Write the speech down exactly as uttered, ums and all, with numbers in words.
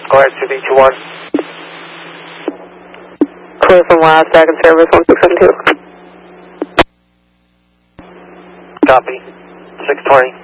Go ahead, two B two one. Clear from last second service one six seven two. Copy. six twenty.